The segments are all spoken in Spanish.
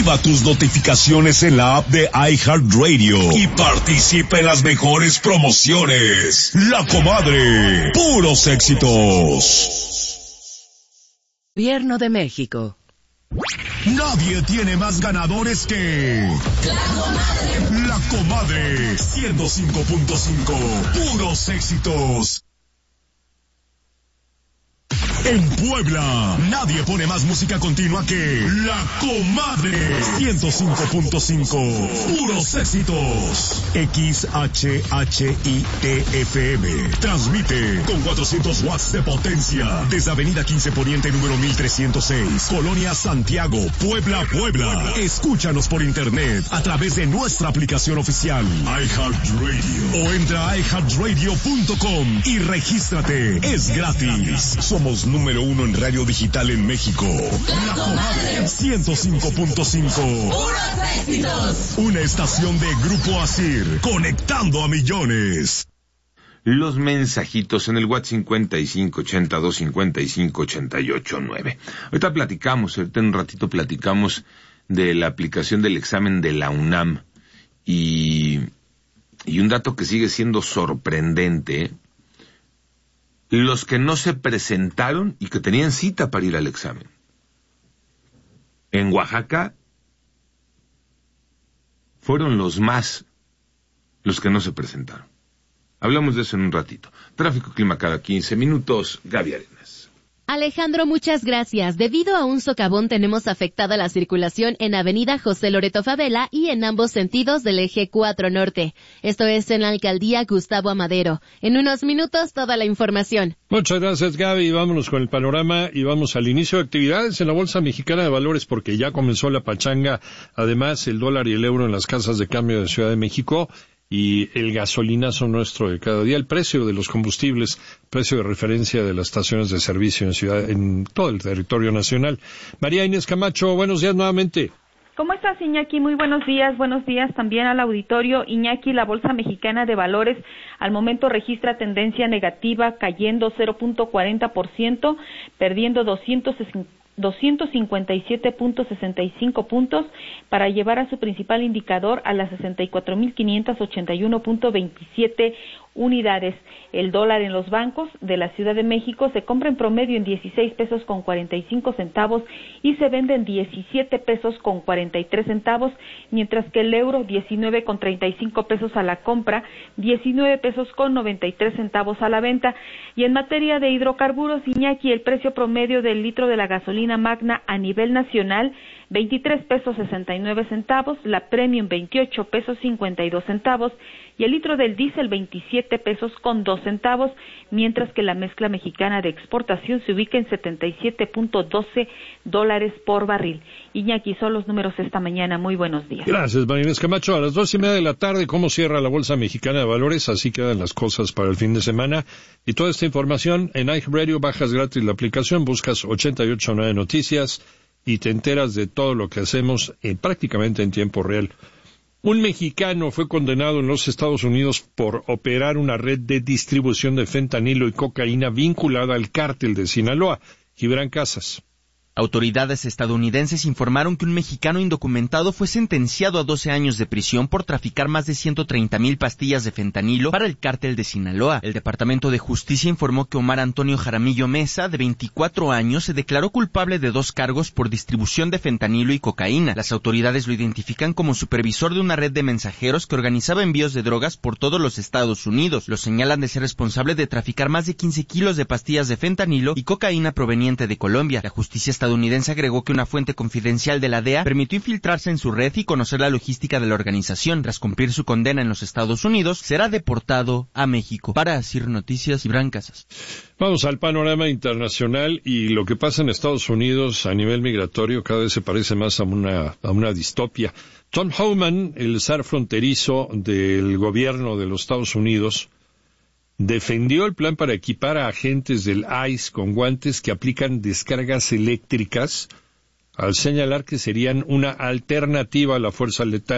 Activa tus notificaciones en la app de iHeartRadio y participa en las mejores promociones. La Comadre, puros éxitos. Gobierno de México. Nadie tiene más ganadores que La Comadre 105.5, puros éxitos. En Puebla, nadie pone más música continua que La Comadre 105.5, puros éxitos. XHHITFM transmite con 400 watts de potencia desde Avenida 15 Poniente número 1306, Colonia Santiago, Puebla, Puebla. Escúchanos por internet a través de nuestra aplicación oficial iHeartRadio o entra a iHeartRadio.com y regístrate. Es gratis. Somos número 1 en radio digital en México. La Comadre 105.5. ¡Puros éxitos! Una estación de Grupo Asir, conectando a millones. Los mensajitos en el WhatsApp 5582558889. Ahorita en un ratito platicamos de la aplicación del examen de la UNAM y un dato que sigue siendo sorprendente. Los que no se presentaron y que tenían cita para ir al examen. En Oaxaca fueron los que no se presentaron. Hablamos de eso en un ratito. Tráfico, clima cada 15 minutos. Gaby Arenas. Alejandro, muchas gracias. Debido a un socavón tenemos afectada la circulación en Avenida José Loreto Favela y en ambos sentidos del eje 4 Norte. Esto es en la alcaldía Gustavo Amadero. En unos minutos toda la información. Muchas gracias, Gaby. Vámonos con el panorama y vamos al inicio de actividades en la Bolsa Mexicana de Valores porque ya comenzó la pachanga. Además, el dólar y el euro en las casas de cambio de Ciudad de México y el gasolinazo nuestro de cada día, el precio de los combustibles, precio de referencia de las estaciones de servicio en todo el territorio nacional. María Inés Camacho, buenos días nuevamente. ¿Cómo estás, Iñaki? Muy buenos días también al auditorio. Iñaki, la Bolsa Mexicana de Valores al momento registra tendencia negativa, cayendo 0.40%, perdiendo 257.65 puntos para llevar a su principal indicador a las 64.581.27 unidades. El dólar en los bancos de la Ciudad de México se compra en promedio en 16 pesos con 45 centavos y se vende en 17 pesos con 43 centavos, mientras que el euro 19 con 35 pesos a la compra, 19 pesos con 93 centavos a la venta. Y en materia de hidrocarburos, Iñaki, el precio promedio del litro de la gasolina magna a nivel nacional 23 pesos 69 centavos, la premium 28 pesos 52 centavos y el litro del diésel 27 pesos con 2 centavos, mientras que la mezcla mexicana de exportación se ubica en 77.12 dólares por barril. Iñaki, son los números esta mañana. Muy buenos días. Gracias, María Inés Camacho. A las 2:30 de la tarde, ¿cómo cierra la Bolsa Mexicana de Valores? Así quedan las cosas para el fin de semana. Y toda esta información en iHeartRadio, bajas gratis la aplicación, buscas 889 Noticias y te enteras de todo lo que hacemos prácticamente en tiempo real. Un mexicano fue condenado en los Estados Unidos por operar una red de distribución de fentanilo y cocaína vinculada al cártel de Sinaloa. Gibran Casas. Autoridades estadounidenses informaron que un mexicano indocumentado fue sentenciado a 12 años de prisión por traficar más de 130,000 pastillas de fentanilo para el cártel de Sinaloa. El Departamento de Justicia informó que Omar Antonio Jaramillo Mesa, de 24 años, se declaró culpable de 2 cargos por distribución de fentanilo y cocaína. Las autoridades lo identifican como supervisor de una red de mensajeros que organizaba envíos de drogas por todos los Estados Unidos. Lo señalan de ser responsable de traficar más de 15 kilos de pastillas de fentanilo y cocaína proveniente de Colombia. La justicia estadounidense agregó que una fuente confidencial de la DEA permitió infiltrarse en su red y conocer la logística de la organización. Tras cumplir su condena en los Estados Unidos, será deportado a México. Para Asir Noticias, Gibran Casas. Vamos al panorama internacional y lo que pasa en Estados Unidos a nivel migratorio cada vez se parece más a una distopia. Tom Homan, el zar fronterizo del gobierno de los Estados Unidos, defendió el plan para equipar a agentes del ICE con guantes que aplican descargas eléctricas, al señalar que serían una alternativa a la fuerza letal.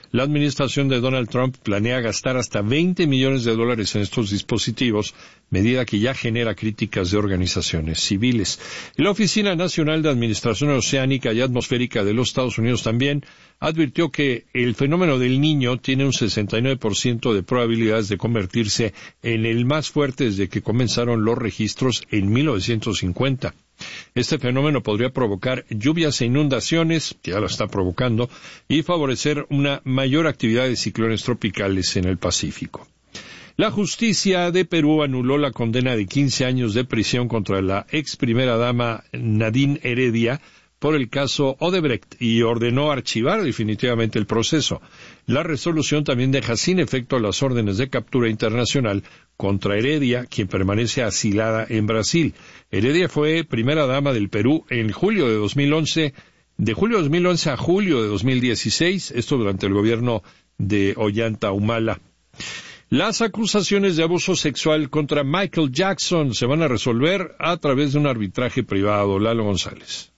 La administración de Donald Trump planea gastar hasta $20 millones en estos dispositivos, medida que ya genera críticas de organizaciones civiles. Y la Oficina Nacional de Administración Oceánica y Atmosférica de los Estados Unidos también advirtió que el fenómeno del Niño tiene un 69% de probabilidades de convertirse en el más fuerte desde que comenzaron los registros en 1950. Este fenómeno podría provocar lluvias e inundaciones, que ya lo está provocando, y favorecer una mayor actividad de ciclones tropicales en el Pacífico. La justicia de Perú anuló la condena de 15 años de prisión contra la ex primera dama Nadine Heredia por el caso Odebrecht y ordenó archivar definitivamente el proceso. La resolución también deja sin efecto las órdenes de captura internacional contra Heredia, quien permanece asilada en Brasil. Heredia fue primera dama del Perú en julio de 2011, de julio de 2011 a julio de 2016, esto durante el gobierno de Ollanta Humala. Las acusaciones de abuso sexual contra Michael Jackson se van a resolver a través de un arbitraje privado. Lalo González.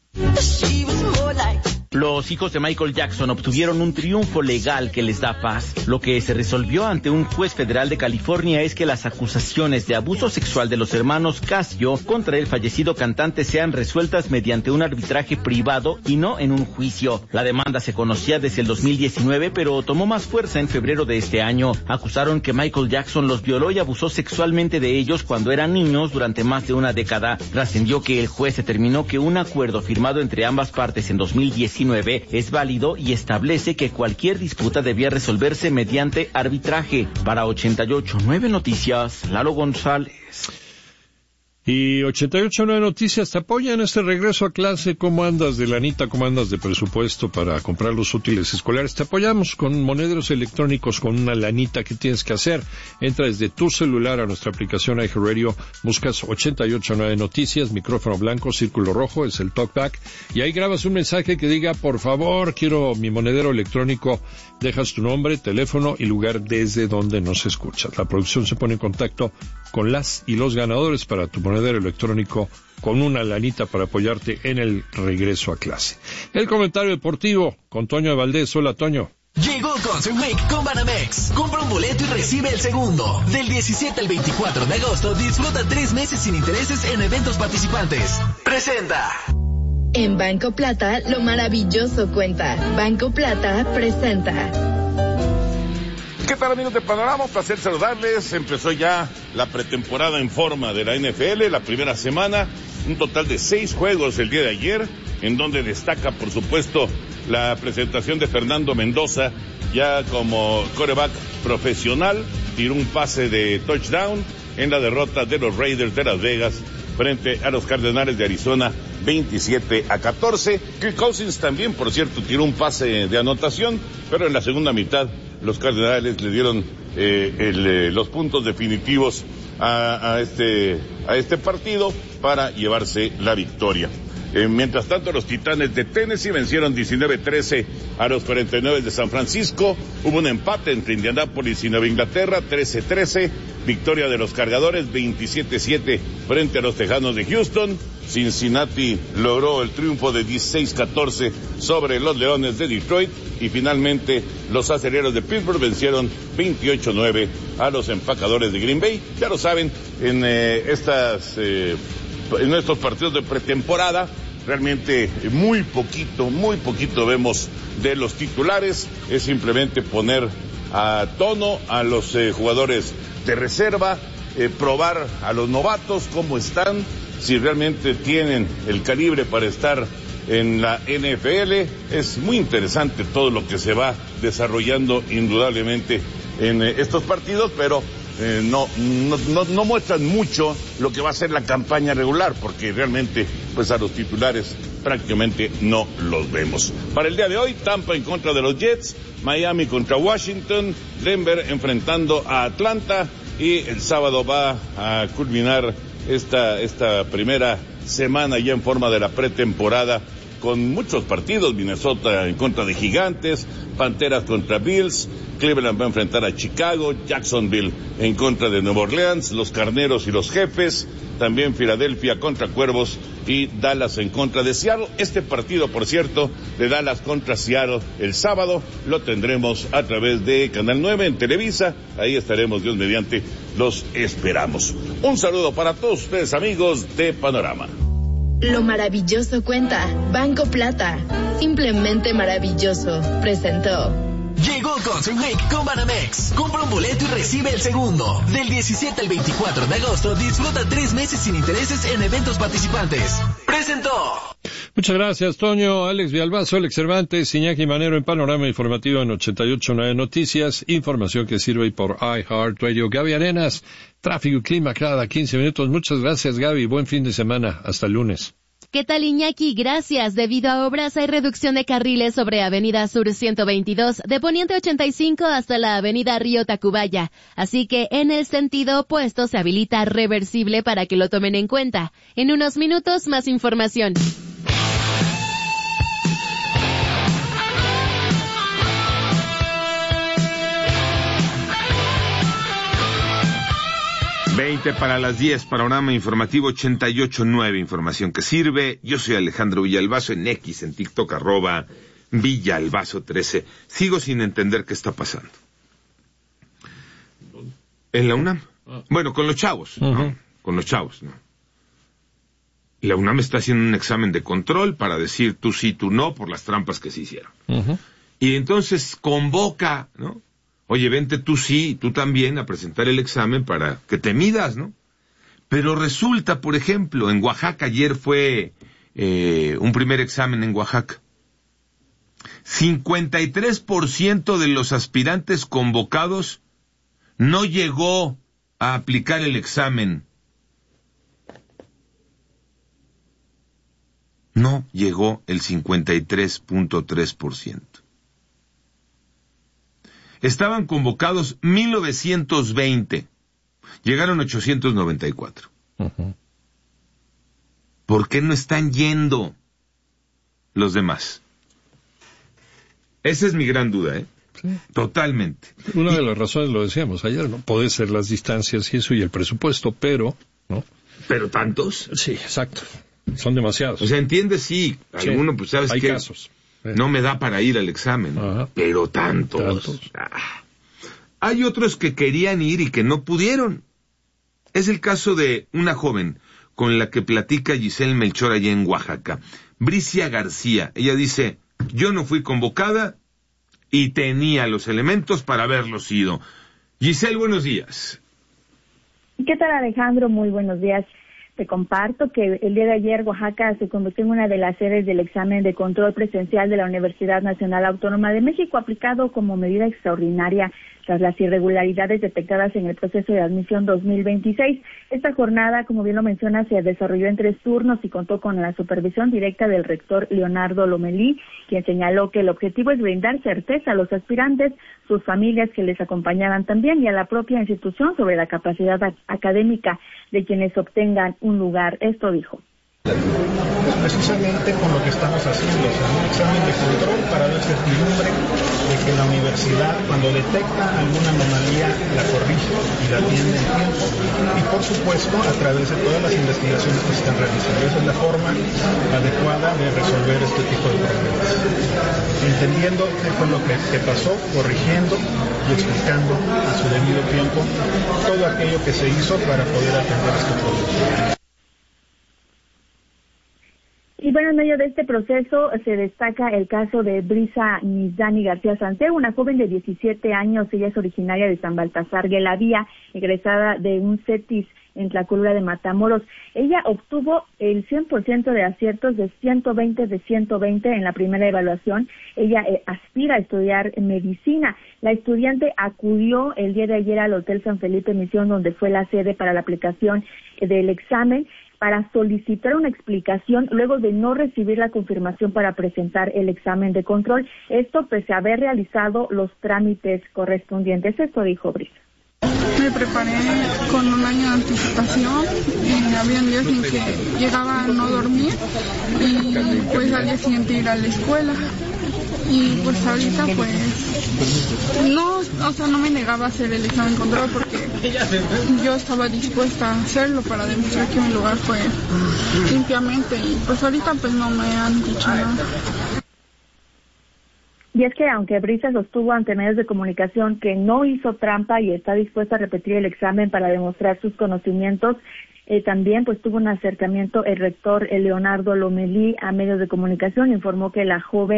Los hijos de Michael Jackson obtuvieron un triunfo legal que les da paz. Lo que se resolvió ante un juez federal de California es que las acusaciones de abuso sexual de los hermanos Casio contra el fallecido cantante sean resueltas mediante un arbitraje privado y no en un juicio. La demanda se conocía desde el 2019, pero tomó más fuerza en febrero de este año. Acusaron que Michael Jackson los violó y abusó sexualmente de ellos cuando eran niños durante más de una década. Trascendió que el juez determinó que un acuerdo firmado entre ambas partes en 2019 es válido y establece que cualquier disputa debía resolverse mediante arbitraje. Para 88.9 Noticias, Lalo González. Y 88.9 Noticias, te apoyan este regreso a clase. ¿Cómo andas de lanita? ¿Cómo andas de presupuesto para comprar los útiles escolares? Te apoyamos con monederos electrónicos, con una lanita. ¿Qué tienes que hacer? Entra desde tu celular a nuestra aplicación iHeartRadio, buscas 88.9 Noticias, micrófono blanco, círculo rojo, es el talkback, y ahí grabas un mensaje que diga, por favor, quiero mi monedero electrónico. Dejas tu nombre, teléfono y lugar desde donde nos escuchas. La producción se pone en contacto con las y los ganadores para tu monedero electrónico con una lanita para apoyarte en el regreso a clase. El comentario deportivo con Toño de Valdés. Hola, Toño. Llegó Concert Week con Banamex. Compra un boleto y recibe el segundo. Del 17 al 24 de agosto disfruta 3 meses sin intereses en eventos participantes. Presenta. En Banco Plata, lo maravilloso cuenta. Banco Plata presenta. ¿Qué tal, amigos de Panorama? Un placer saludarles. Empezó ya la pretemporada en forma de la NFL, la primera semana, un total de 6 juegos el día de ayer, en donde destaca, por supuesto, la presentación de Fernando Mendoza, ya como quarterback profesional, tiró un pase de touchdown en la derrota de los Raiders de Las Vegas frente a los Cardenales de Arizona, 27-14. Kirk Cousins también, por cierto, tiró un pase de anotación, pero en la segunda mitad los Cardenales le dieron los puntos definitivos a este partido para llevarse la victoria. Mientras tanto, los Titanes de Tennessee vencieron 19-13 a los 49 de San Francisco. Hubo un empate entre Indianápolis y Nueva Inglaterra, 13-13. Victoria de los Cargadores, 27-7 frente a los Tejanos de Houston. Cincinnati logró el triunfo de 16-14 sobre los Leones de Detroit. Y finalmente, los Acereros de Pittsburgh vencieron 28-9 a los Empacadores de Green Bay. Ya lo saben, en estos partidos de pretemporada, realmente muy poquito vemos de los titulares. Es simplemente poner a tono a los jugadores de reserva, probar a los novatos cómo están, si realmente tienen el calibre para estar en la NFL. Es muy interesante todo lo que se va desarrollando indudablemente en estos partidos, pero no muestran mucho lo que va a ser la campaña regular, porque realmente pues a los titulares prácticamente no los vemos. Para el día de hoy, Tampa en contra de los Jets, Miami contra Washington, Denver enfrentando a Atlanta, y el sábado va a culminar esta primera semana ya en forma de la pretemporada con muchos partidos, Minnesota en contra de Gigantes, Panteras contra Bills, Cleveland va a enfrentar a Chicago, Jacksonville en contra de Nueva Orleans, los Carneros y los Jefes, también Filadelfia contra Cuervos y Dallas en contra de Seattle. Este partido, por cierto, de Dallas contra Seattle el sábado, lo tendremos a través de Canal 9 en Televisa. Ahí estaremos, Dios mediante, los esperamos. Un saludo para todos ustedes, amigos de Panorama. Lo maravilloso cuenta. Banco Plata. Simplemente maravilloso. Presentó. Llegó Concert Week con Banamex. Compra un boleto y recibe el segundo. Del 17 al 24 de agosto, disfruta 3 meses sin intereses en eventos participantes. Presentó. Muchas gracias, Toño, Alex Villalbazo, Alex Cervantes, Iñaki Manero en Panorama Informativo en 88.9 Noticias. Información que sirve por iHeartRadio. Gaby Arenas, tráfico y clima cada 15 minutos. Muchas gracias, Gaby. Buen fin de semana. Hasta el lunes. ¿Qué tal, Iñaki? Gracias. Debido a obras hay reducción de carriles sobre Avenida Sur 122, de Poniente 85 hasta la Avenida Río Tacubaya. Así que en el sentido opuesto se habilita reversible para que lo tomen en cuenta. En unos minutos más información. Para las 10, Panorama Informativo 88.9, información que sirve. Yo soy Alejandro Villalbazo en X, en TikTok, @Villalbazo13. Sigo sin entender qué está pasando. ¿En la UNAM? Bueno, con los chavos, ¿no? Con los chavos, ¿no? La UNAM está haciendo un examen de control para decir tú sí, tú no, por las trampas que se hicieron. Y entonces convoca, ¿no? Oye, vente tú sí, tú también, a presentar el examen para que te midas, ¿no? Pero resulta, por ejemplo, en Oaxaca, ayer fue un primer examen en Oaxaca. 53% de los aspirantes convocados no llegó a aplicar el examen. No llegó el 53.3%. Estaban convocados 1920. Llegaron 894. ¿Por qué no están yendo los demás? Esa es mi gran duda, ¿eh? Sí. Totalmente. Una de las razones, lo decíamos ayer, ¿no? Puede ser las distancias y eso y el presupuesto, pero, ¿no? ¿Pero tantos? Sí, exacto. Son demasiados. O sea, entiendes, sí. Alguno, pues, ¿sabes qué? Hay casos. No me da para ir al examen, ¿no? Pero tantos. Hay otros que querían ir y que no pudieron. Es el caso de una joven con la que platica Giselle Melchor allá en Oaxaca, Bricia García. Ella dice, yo no fui convocada y tenía los elementos para haberlo sido. Giselle, buenos días. ¿Qué tal, Alejandro? Muy buenos días. Te comparto que el día de ayer Oaxaca se convirtió en una de las sedes del examen de control presencial de la Universidad Nacional Autónoma de México, aplicado como medida extraordinaria tras las irregularidades detectadas en el proceso de admisión 2026. Esta jornada, como bien lo menciona, se desarrolló en 3 turnos y contó con la supervisión directa del rector Leonardo Lomelí, quien señaló que el objetivo es brindar certeza a los aspirantes, sus familias que les acompañaran también y a la propia institución sobre la capacidad académica de quienes obtengan un lugar. Esto dijo. Pues precisamente con lo que estamos haciendo, o sea, un examen de control para dar certidumbre de que la universidad, cuando detecta alguna anomalía, la corrige y la atiende en tiempo, y por supuesto a través de todas las investigaciones que se están realizando. Esa es la forma adecuada de resolver este tipo de problemas, entendiendo qué fue lo que pasó, corrigiendo y explicando a su debido tiempo todo aquello que se hizo para poder atender este problema. Y bueno, en medio de este proceso se destaca el caso de Brisa Nizani García Santiago, una joven de 17 años. Ella es originaria de San Baltasar Guelavía, egresada de un CETIS en Tlacolula de Matamoros. Ella obtuvo el 100% de aciertos, de 120 de 120 en la primera evaluación. Ella aspira a estudiar medicina. La estudiante acudió el día de ayer al Hotel San Felipe Misión, donde fue la sede para la aplicación del examen, para solicitar una explicación luego de no recibir la confirmación para presentar el examen de control. Esto pese a haber realizado los trámites correspondientes. Esto dijo Brisa. Me preparé con un año de anticipación. Habían días en que llegaba a no dormir y pues al día siguiente ir a la escuela. Y pues ahorita pues no me negaba a hacer el examen control porque yo estaba dispuesta a hacerlo para demostrar que mi lugar fue limpiamente y pues ahorita pues no me han dicho nada. Y es que aunque Brisa sostuvo ante medios de comunicación que no hizo trampa y está dispuesta a repetir el examen para demostrar sus conocimientos, también pues tuvo un acercamiento el rector Leonardo Lomelí a medios de comunicación, informó que la joven